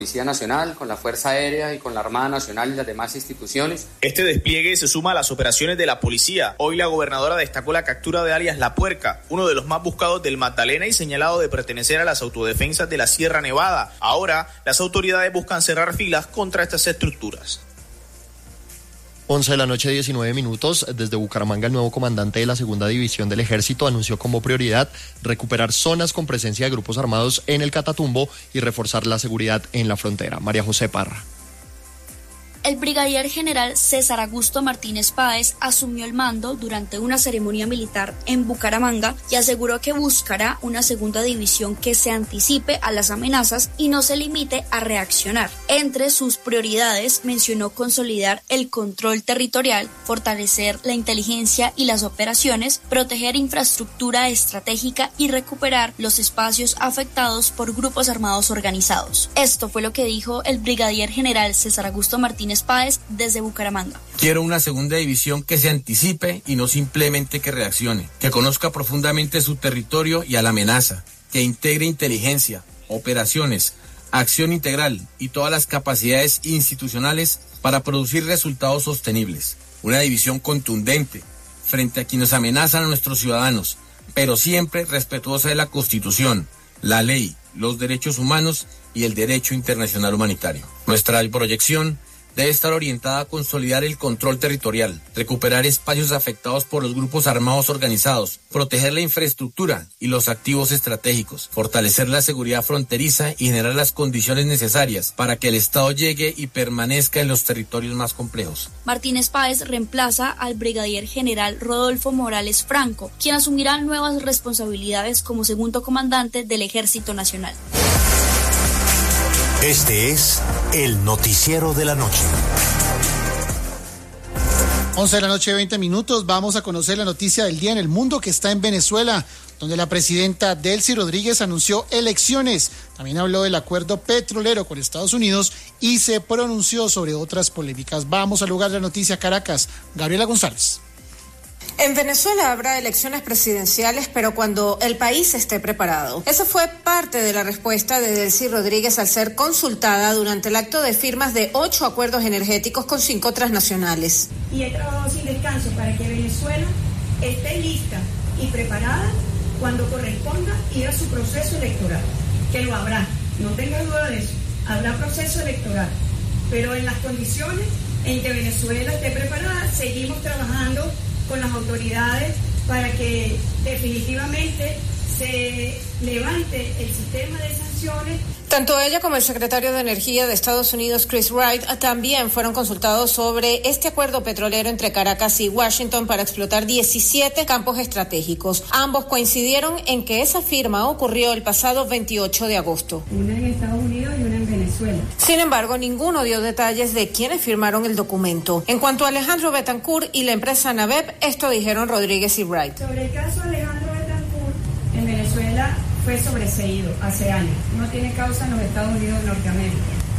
Policía Nacional, con la Fuerza Aérea y con la Armada Nacional y las demás instituciones. Este despliegue se suma a las operaciones de la policía. Hoy la gobernadora destacó la captura de alias La Puerca, uno de los más buscados del Magdalena y señalado de pertenecer a las autodefensas de la Sierra Nevada. Ahora, las autoridades buscan cerrar filas contra estas estructuras. 11 de la noche, 19 minutos. Desde Bucaramanga, el nuevo comandante de la Segunda División del Ejército anunció como prioridad recuperar zonas con presencia de grupos armados en el Catatumbo y reforzar la seguridad en la frontera. María José Parra. El brigadier general César Augusto Martínez Páez asumió el mando durante una ceremonia militar en Bucaramanga y aseguró que buscará una segunda división que se anticipe a las amenazas y no se limite a reaccionar. Entre sus prioridades mencionó consolidar el control territorial, fortalecer la inteligencia y las operaciones, proteger infraestructura estratégica y recuperar los espacios afectados por grupos armados organizados. Esto fue lo que dijo el brigadier general César Augusto Martínez Páez desde Bucaramanga. Quiero una segunda división que se anticipe y no simplemente que reaccione, que conozca profundamente su territorio y a la amenaza, que integre inteligencia, operaciones, acción integral y todas las capacidades institucionales para producir resultados sostenibles. Una división contundente frente a quienes amenazan a nuestros ciudadanos, pero siempre respetuosa de la Constitución, la ley, los derechos humanos y el derecho internacional humanitario. Nuestra proyección debe estar orientada a consolidar el control territorial, recuperar espacios afectados por los grupos armados organizados, proteger la infraestructura y los activos estratégicos, fortalecer la seguridad fronteriza y generar las condiciones necesarias para que el Estado llegue y permanezca en los territorios más complejos. Martínez Páez reemplaza al brigadier general Rodolfo Morales Franco, quien asumirá nuevas responsabilidades como segundo comandante del Ejército Nacional. Este es el noticiero de la noche. 11 de la noche, 20 minutos. Vamos a conocer la noticia del día en el mundo, que está en Venezuela, donde la presidenta Delcy Rodríguez anunció elecciones. También habló del acuerdo petrolero con Estados Unidos y se pronunció sobre otras polémicas. Vamos al lugar de la noticia, Caracas. Gabriela González. En Venezuela habrá elecciones presidenciales, pero cuando el país esté preparado. Esa fue parte de la respuesta de Delcy Rodríguez al ser consultada durante el acto de firmas de 8 acuerdos energéticos con 5 transnacionales. Y he trabajado sin descanso para que Venezuela esté lista y preparada cuando corresponda ir a su proceso electoral, que lo habrá, no tenga duda de eso, habrá proceso electoral, pero en las condiciones en que Venezuela esté preparada, seguimos trabajando con las autoridades para que definitivamente se levante el sistema de sanciones. Tanto ella como el secretario de Energía de Estados Unidos, Chris Wright, también fueron consultados sobre este acuerdo petrolero entre Caracas y Washington para explotar 17 campos estratégicos. Ambos coincidieron en que esa firma ocurrió el pasado 28 de agosto. Una en Estados Unidos y una en Venezuela. Sin embargo, ninguno dio detalles de quiénes firmaron el documento. En cuanto a Alejandro Betancourt y la empresa Navep, esto dijeron Rodríguez y Wright. Sobre el caso Alejandro Betancourt, en Venezuela fue sobreseído hace años. No tiene causa en los Estados Unidos de Norteamérica.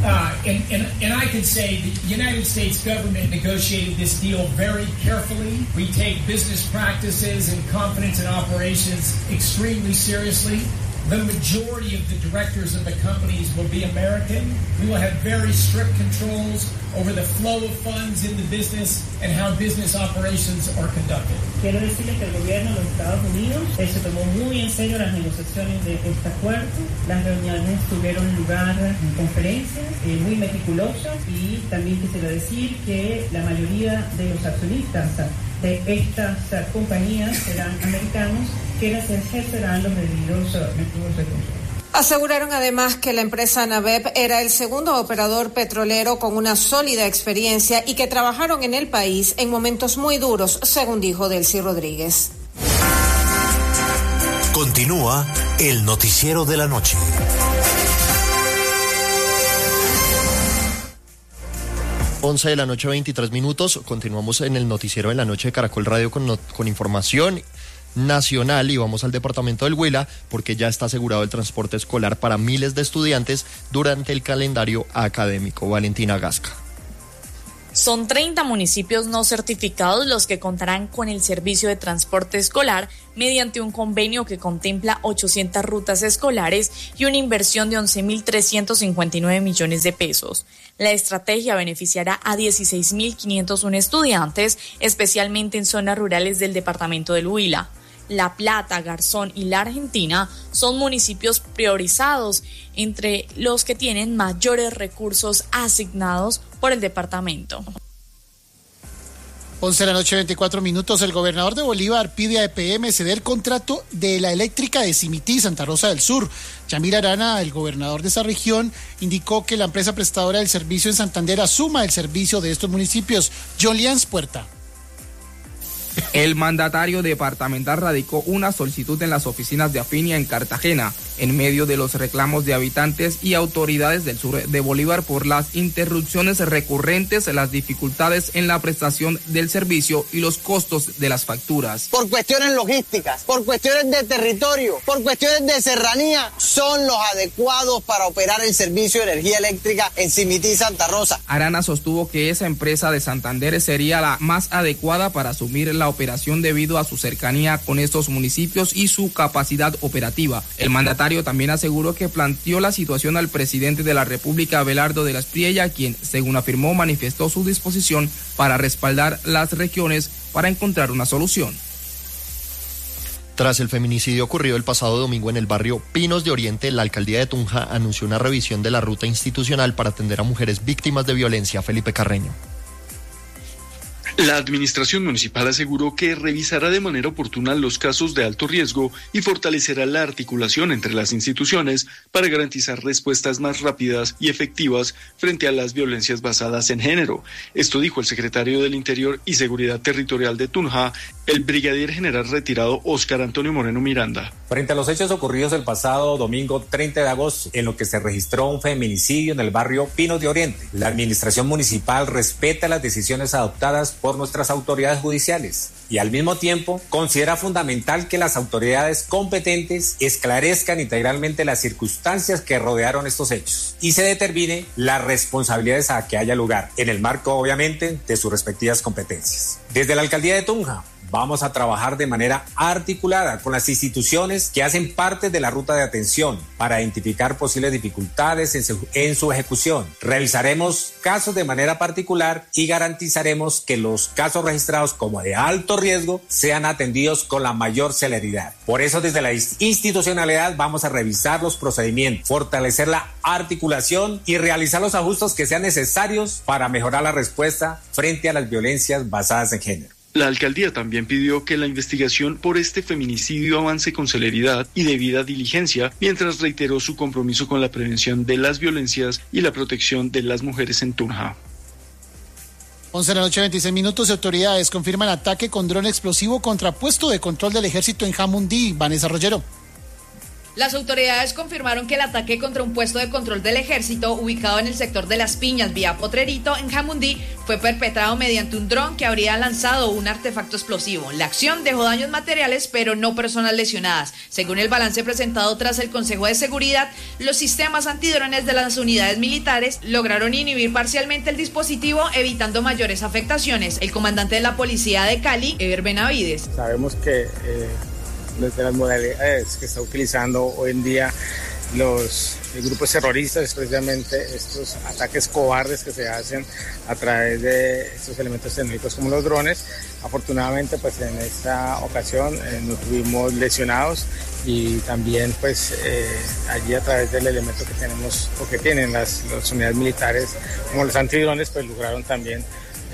And I can say the United States government negotiated this deal very carefully. We take business practices and confidence in operations extremely seriously. The majority of the directors of the companies will be American. We will have very strict controls over the flow of funds in the business and how business operations are conducted. Quiero decirles que el gobierno de los Estados Unidos se tomó muy en serio las negociaciones de este acuerdo. Las reuniones tuvieron lugar en conferencias muy meticulosas y también quisiera decir que la mayoría de los accionistas de estas compañías serán americanos, quienes ejercerán los debidos mecanismos de control. Aseguraron además que la empresa Navep era el segundo operador petrolero con una sólida experiencia y que trabajaron en el país en momentos muy duros, según dijo Delcy Rodríguez. Continúa el noticiero de la noche. 11 de la noche, 23 minutos. Continuamos en el noticiero de la noche de Caracol Radio con información nacional y vamos al departamento del Huila porque ya está asegurado el transporte escolar para miles de estudiantes durante el calendario académico. Valentina Gasca. Son 30 municipios no certificados los que contarán con el servicio de transporte escolar mediante un convenio que contempla 800 rutas escolares y una inversión de 11.359 millones de pesos. La estrategia beneficiará a 16.501 estudiantes, especialmente en zonas rurales del departamento del Huila. La Plata, Garzón y La Argentina son municipios priorizados entre los que tienen mayores recursos asignados por el departamento. 11 de la noche, 24 minutos. El gobernador de Bolívar pide a EPM ceder el contrato de la eléctrica de Cimití, Santa Rosa del Sur. Yamir Arana, el gobernador de esa región, indicó que la empresa prestadora del servicio en Santander asuma el servicio de estos municipios. Jolians Puerta. El mandatario departamental radicó una solicitud en las oficinas de Afinia en Cartagena, en medio de los reclamos de habitantes y autoridades del sur de Bolívar por las interrupciones recurrentes, las dificultades en la prestación del servicio y los costos de las facturas. Por cuestiones logísticas, por cuestiones de territorio, por cuestiones de serranía, son los adecuados para operar el servicio de energía eléctrica en Cimití, Santa Rosa. Arana sostuvo que esa empresa de Santander sería la más adecuada para asumir la operación debido a su cercanía con estos municipios y su capacidad operativa. El mandatario también aseguró que planteó la situación al presidente de la República, Abelardo de la Espriella, quien, según afirmó, manifestó su disposición para respaldar las regiones para encontrar una solución. Tras el feminicidio ocurrido el pasado domingo en el barrio Pinos de Oriente, la alcaldía de Tunja anunció una revisión de la ruta institucional para atender a mujeres víctimas de violencia. Felipe Carreño. La administración municipal aseguró que revisará de manera oportuna los casos de alto riesgo y fortalecerá la articulación entre las instituciones para garantizar respuestas más rápidas y efectivas frente a las violencias basadas en género. Esto dijo el secretario del Interior y Seguridad Territorial de Tunja, el brigadier general retirado Óscar Antonio Moreno Miranda. Frente a los hechos ocurridos el pasado domingo 30 de agosto, en lo que se registró un feminicidio en el barrio Pinos de Oriente, la administración municipal respeta las decisiones adoptadas por nuestras autoridades judiciales y al mismo tiempo considera fundamental que las autoridades competentes esclarezcan integralmente las circunstancias que rodearon estos hechos y se determine las responsabilidades a que haya lugar, en el marco obviamente de sus respectivas competencias. Desde la alcaldía de Tunja vamos a trabajar de manera articulada con las instituciones que hacen parte de la ruta de atención para identificar posibles dificultades en su ejecución. Revisaremos casos de manera particular y garantizaremos que los casos registrados como de alto riesgo sean atendidos con la mayor celeridad. Por eso, desde la institucionalidad vamos a revisar los procedimientos, fortalecer la articulación y realizar los ajustes que sean necesarios para mejorar la respuesta frente a las violencias basadas en género. La alcaldía también pidió que la investigación por este feminicidio avance con celeridad y debida diligencia, mientras reiteró su compromiso con la prevención de las violencias y la protección de las mujeres en Tunja. 11 de la noche, 26 minutos. Autoridades confirman ataque con dron explosivo contra puesto de control del ejército en Jamundí. Vanessa Rollero. Las autoridades confirmaron que el ataque contra un puesto de control del ejército ubicado en el sector de Las Piñas, vía Potrerito, en Jamundí, fue perpetrado mediante un dron que habría lanzado un artefacto explosivo. La acción dejó daños materiales, pero no personas lesionadas. Según el balance presentado tras el Consejo de Seguridad, los sistemas antidrones de las unidades militares lograron inhibir parcialmente el dispositivo, evitando mayores afectaciones. El comandante de la policía de Cali, Ever Benavides. Sabemos que desde las modalidades que está utilizando hoy en día los grupos terroristas, especialmente estos ataques cobardes que se hacen a través de estos elementos tecnológicos como los drones. Afortunadamente, pues en esta ocasión no tuvimos lesionados y también pues allí a través del elemento que tenemos o que tienen las unidades militares como los antidrones, pues lograron también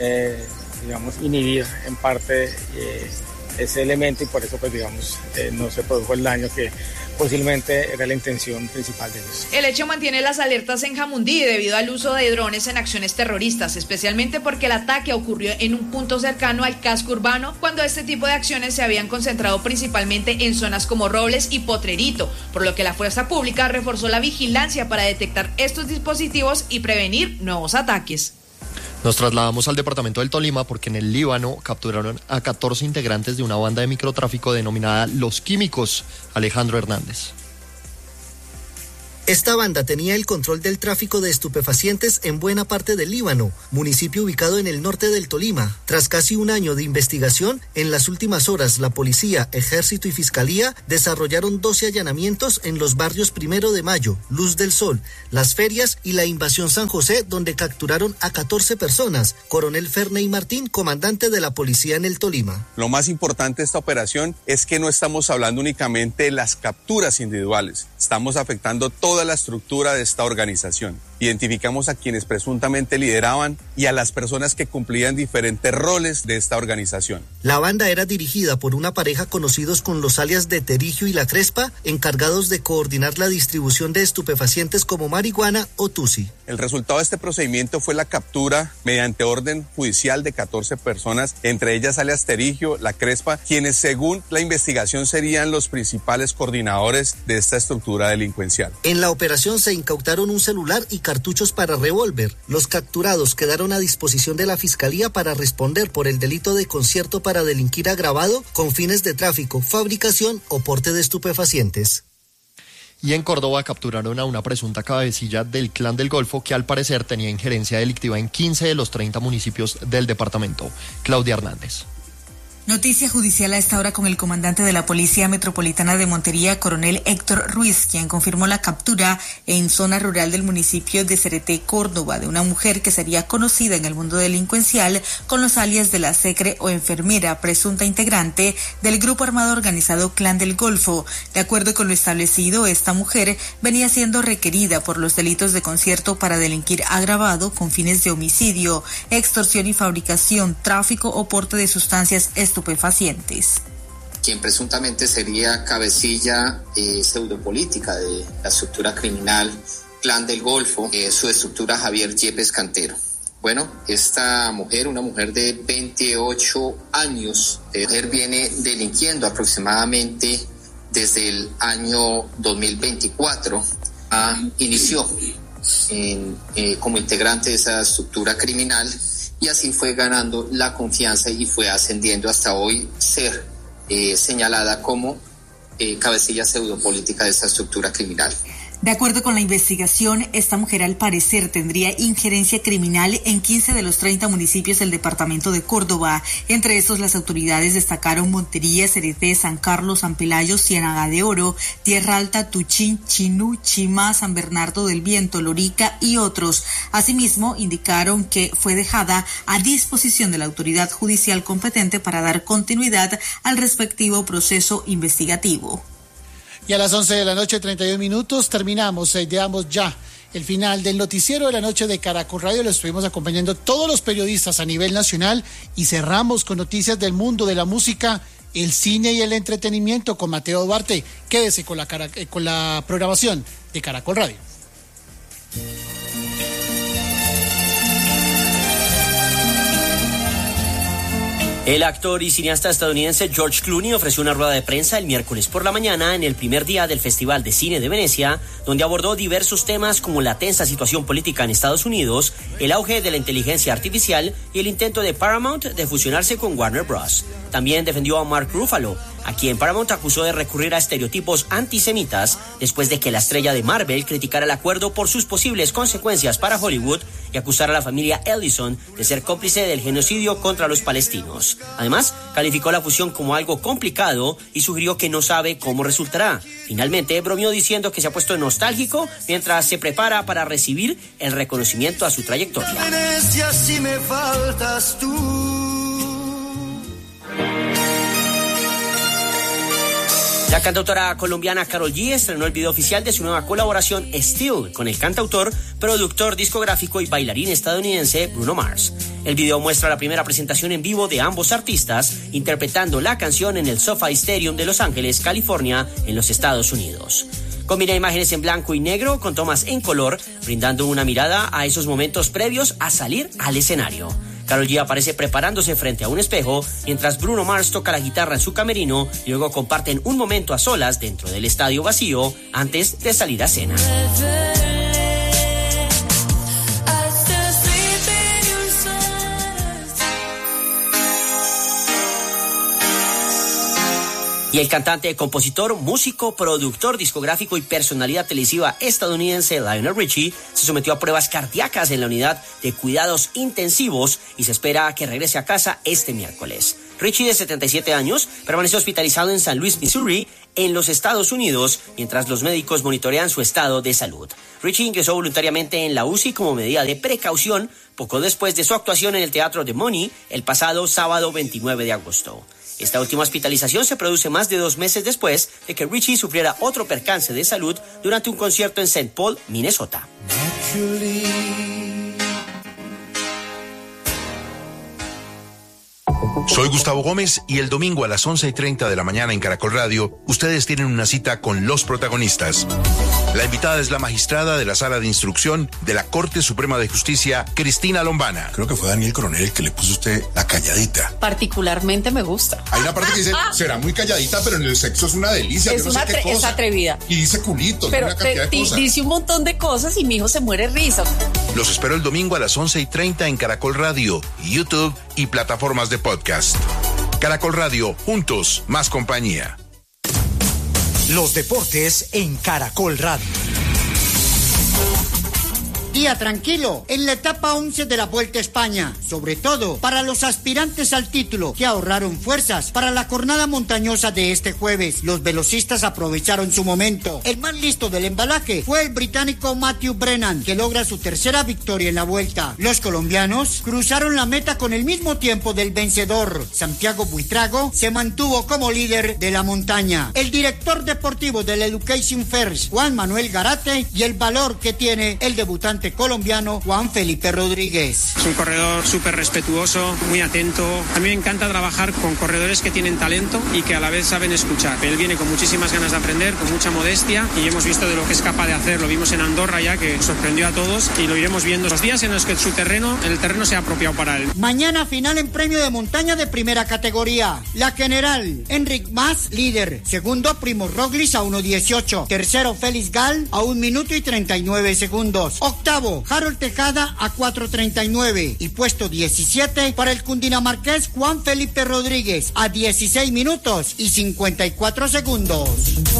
inhibir en parte ese elemento y por eso pues no se produjo el daño que posiblemente era la intención principal de ellos. El hecho mantiene las alertas en Jamundí debido al uso de drones en acciones terroristas, especialmente porque el ataque ocurrió en un punto cercano al casco urbano, cuando este tipo de acciones se habían concentrado principalmente en zonas como Robles y Potrerito, por lo que la fuerza pública reforzó la vigilancia para detectar estos dispositivos y prevenir nuevos ataques. Nos trasladamos al departamento del Tolima porque en el Líbano capturaron a 14 integrantes de una banda de microtráfico denominada Los Químicos. Alejandro Hernández. Esta banda tenía el control del tráfico de estupefacientes en buena parte del Líbano, municipio ubicado en el norte del Tolima. Tras casi un año de investigación, en las últimas horas la policía, ejército y fiscalía desarrollaron 12 allanamientos en los barrios 1 de Mayo, Luz del Sol, Las Ferias y la Invasión San José, donde capturaron a 14 personas. Coronel Ferney Martín, comandante de la policía en el Tolima. Lo más importante de esta operación es que no estamos hablando únicamente de las capturas individuales, estamos afectando toda la estructura de esta organización. Identificamos a quienes presuntamente lideraban y a las personas que cumplían diferentes roles de esta organización. La banda era dirigida por una pareja conocidos con los alias de Terigio y La Crespa, encargados de coordinar la distribución de estupefacientes como marihuana o tusi. El resultado de este procedimiento fue la captura mediante orden judicial de 14 personas, entre ellas alias Terigio, La Crespa, quienes según la investigación serían los principales coordinadores de esta estructura delincuencial. En la operación se incautaron un celular y cartuchos para revólver. Los capturados quedaron a disposición de la Fiscalía para responder por el delito de concierto para delinquir agravado con fines de tráfico, fabricación o porte de estupefacientes. Y en Córdoba capturaron a una presunta cabecilla del Clan del Golfo que al parecer tenía injerencia delictiva en 15 de los 30 municipios del departamento. Claudia Hernández. Noticia judicial a esta hora con el comandante de la Policía Metropolitana de Montería, coronel Héctor Ruiz, quien confirmó la captura en zona rural del municipio de Cereté, Córdoba, de una mujer que sería conocida en el mundo delincuencial con los alias de la secre o enfermera, presunta integrante del grupo armado organizado Clan del Golfo. De acuerdo con lo establecido, esta mujer venía siendo requerida por los delitos de concierto para delinquir agravado con fines de homicidio, extorsión y fabricación, tráfico o porte de sustancias estupefacientes. Quien presuntamente sería cabecilla pseudopolítica de la estructura criminal Clan del Golfo, su estructura Javier Yepes Cantero. Bueno, esta mujer, una mujer de 28 años, viene delinquiendo aproximadamente desde el año 2024. Inició como integrante de esa estructura criminal y así fue ganando la confianza y fue ascendiendo hasta hoy ser señalada como cabecilla pseudopolítica de esta estructura criminal. De acuerdo con la investigación, esta mujer al parecer tendría injerencia criminal en 15 de los 30 municipios del departamento de Córdoba. Entre estos, las autoridades destacaron Montería, Cereté, San Carlos, San Pelayo, Ciénaga de Oro, Tierra Alta, Tuchín, Chinú, Chimá, San Bernardo del Viento, Lorica y otros. Asimismo, indicaron que fue dejada a disposición de la autoridad judicial competente para dar continuidad al respectivo proceso investigativo. Y a las 11 de la noche, 31 minutos, terminamos, damos ya el final del noticiero de la noche de Caracol Radio. Lo estuvimos acompañando todos los periodistas a nivel nacional y cerramos con noticias del mundo de la música, el cine y el entretenimiento con Mateo Duarte. Quédese con la programación de Caracol Radio. El actor y cineasta estadounidense George Clooney ofreció una rueda de prensa el miércoles por la mañana en el primer día del Festival de Cine de Venecia, donde abordó diversos temas como la tensa situación política en Estados Unidos, el auge de la inteligencia artificial y el intento de Paramount de fusionarse con Warner Bros. También defendió a Mark Ruffalo, a quien Paramount acusó de recurrir a estereotipos antisemitas después de que la estrella de Marvel criticara el acuerdo por sus posibles consecuencias para Hollywood y acusara a la familia Ellison de ser cómplice del genocidio contra los palestinos. Además, calificó la fusión como algo complicado y sugirió que no sabe cómo resultará. Finalmente, bromeó diciendo que se ha puesto nostálgico mientras se prepara para recibir el reconocimiento a su trayectoria. Venecia, si me faltas tú. La cantautora colombiana Karol G estrenó el video oficial de su nueva colaboración Still con el cantautor, productor discográfico y bailarín estadounidense Bruno Mars. El video muestra la primera presentación en vivo de ambos artistas interpretando la canción en el SoFi Stadium de Los Ángeles, California, en los Estados Unidos. Combina imágenes en blanco y negro con tomas en color, brindando una mirada a esos momentos previos a salir al escenario. Karol G aparece preparándose frente a un espejo, mientras Bruno Mars toca la guitarra en su camerino y luego comparten un momento a solas dentro del estadio vacío antes de salir a cena. Y el cantante, compositor, músico, productor discográfico y personalidad televisiva estadounidense Lionel Richie se sometió a pruebas cardíacas en la unidad de cuidados intensivos y se espera que regrese a casa este miércoles. Richie, de 77 años, permaneció hospitalizado en San Luis, Missouri, en los Estados Unidos, mientras los médicos monitorean su estado de salud. Richie ingresó voluntariamente en la UCI como medida de precaución poco después de su actuación en el Teatro de Money el pasado sábado 29 de agosto. Esta última hospitalización se produce más de 2 meses después de que Richie sufriera otro percance de salud durante un concierto en St. Paul, Minnesota. Soy Gustavo Gómez y el domingo a las 11:30 de la mañana en Caracol Radio, ustedes tienen una cita con los protagonistas. La invitada es la magistrada de la Sala de Instrucción de la Corte Suprema de Justicia, Cristina Lombana. Creo que fue Daniel Coronel el que le puso a usted la calladita. Particularmente me gusta. Hay una parte que dice, será muy calladita, pero en el sexo es una delicia. Es, es atrevida. Y dice culitos, pero una cantidad de cosas. Dice un montón de cosas y mi hijo se muere risa. Los espero el domingo a las 11:30 en Caracol Radio, YouTube y plataformas de podcast. Caracol Radio, juntos, más compañía. Los deportes en Caracol Radio. Día tranquilo en la etapa 11 de la Vuelta a España, sobre todo para los aspirantes al título que ahorraron fuerzas para la jornada montañosa de este jueves. Los velocistas aprovecharon su momento. El más listo del embalaje fue el británico Matthew Brennan, que logra su tercera victoria en la Vuelta. Los colombianos cruzaron la meta con el mismo tiempo del vencedor. Santiago Buitrago se mantuvo como líder de la montaña. El director deportivo del Education First, Juan Manuel Garate, y el valor que tiene el debutante colombiano Juan Felipe Rodríguez. Es un corredor súper respetuoso, muy atento. A mí me encanta trabajar con corredores que tienen talento y que a la vez saben escuchar. Él viene con muchísimas ganas de aprender, con mucha modestia, y hemos visto de lo que es capaz de hacer. Lo vimos en Andorra ya, que sorprendió a todos, y lo iremos viendo los días en los que el terreno se ha apropiado para él. Mañana final en premio de montaña de primera categoría. La general, Enric Mas, líder. Segundo, Primo Roglic a 1:18. Tercero, Félix Gal a 1 minuto y 39 segundos. Octavo, Harold Tejada a 4:39. Y puesto 17 para el cundinamarqués Juan Felipe Rodríguez a 16 minutos y 54 segundos.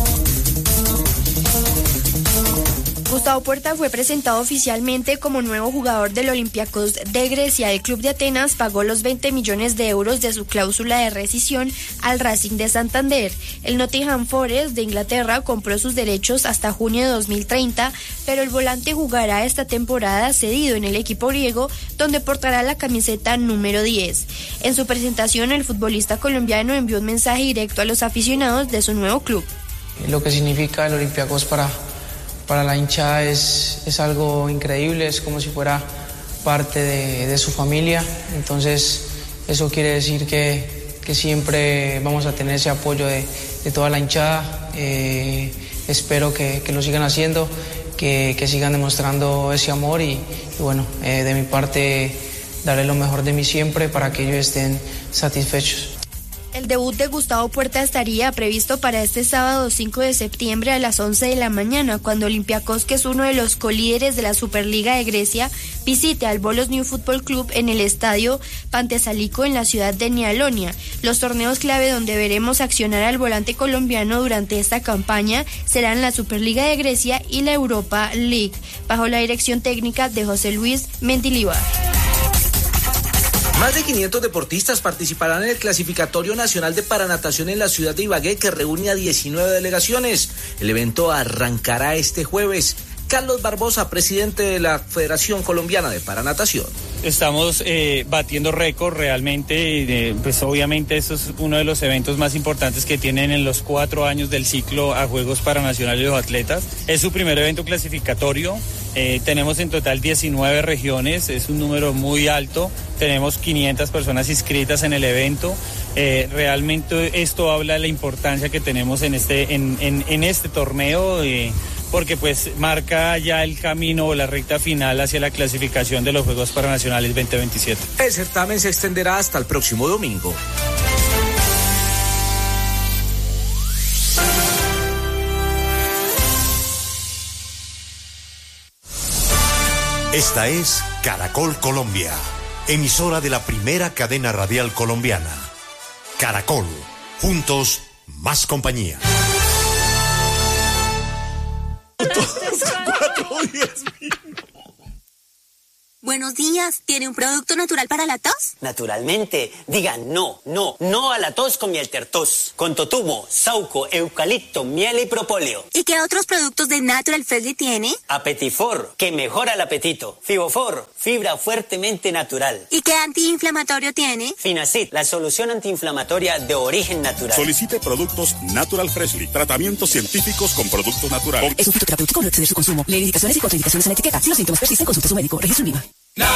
Gustavo Puerta fue presentado oficialmente como nuevo jugador del Olympiacos de Grecia. El club de Atenas pagó los 20 millones de euros de su cláusula de rescisión al Racing de Santander. El Nottingham Forest de Inglaterra compró sus derechos hasta junio de 2030, pero el volante jugará esta temporada cedido en el equipo griego, donde portará la camiseta número 10. En su presentación, el futbolista colombiano envió un mensaje directo a los aficionados de su nuevo club. Lo que significa el Olympiacos para la hinchada es algo increíble, es como si fuera parte de su familia. Entonces eso quiere decir que siempre vamos a tener ese apoyo de toda la hinchada. Espero que lo sigan haciendo, que sigan demostrando ese amor y bueno, de mi parte daré lo mejor de mí siempre para que ellos estén satisfechos. El debut de Gustavo Puerta estaría previsto para este sábado 5 de septiembre a las 11 de la mañana, cuando Olympiacos, que es uno de los colíderes de la Superliga de Grecia, visite al Volos New Football Club en el estadio Pantesalico en la ciudad de Nealonia. Los torneos clave donde veremos accionar al volante colombiano durante esta campaña serán la Superliga de Grecia y la Europa League, bajo la dirección técnica de José Luis Mendilibar. Más de 500 deportistas participarán en el clasificatorio nacional de paranatación en la ciudad de Ibagué, que reúne a 19 delegaciones. El evento arrancará este jueves. Carlos Barbosa, presidente de la Federación Colombiana de Paranatación. Estamos batiendo récord realmente, pues obviamente eso es uno de los eventos más importantes que tienen en los 4 años del ciclo a Juegos Paranacionales de los Atletas. Es su primer evento clasificatorio, tenemos en total 19 regiones, es un número muy alto, tenemos 500 personas inscritas en el evento. Realmente esto habla de la importancia que tenemos en este torneo, porque pues marca ya el camino o la recta final hacia la clasificación de los Juegos Paranacionales 2027. El certamen se extenderá hasta el próximo domingo. Esta es Caracol Colombia, emisora de la primera cadena radial colombiana. Caracol, juntos más compañía. Buenos días, ¿tiene un producto natural para la tos? Naturalmente, diga no a la tos con Mieltertos, con totumo, sauco, eucalipto, miel y propóleo. ¿Y qué otros productos de Natural Freshly tiene? Apetifor, que mejora el apetito. Fibofor, fibra fuertemente natural. ¿Y qué antiinflamatorio tiene? Finacid, la solución antiinflamatoria de origen natural. Solicite productos Natural Freshly, tratamientos científicos con productos naturales. Es un fitoterapéutico, no exceder su consumo. Lee indicaciones y contraindicaciones en la etiqueta. Si los síntomas persisten, consulte a su médico. Registro INVIMA.